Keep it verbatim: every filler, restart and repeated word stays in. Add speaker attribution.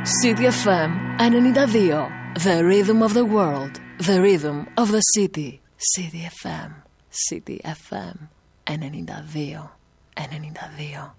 Speaker 1: City εφ εμ ενενήντα δύο. The rhythm of the world. The rhythm of the city. City εφ εμ. City εφ εμ ενενήντα δύο. ενενήντα δύο.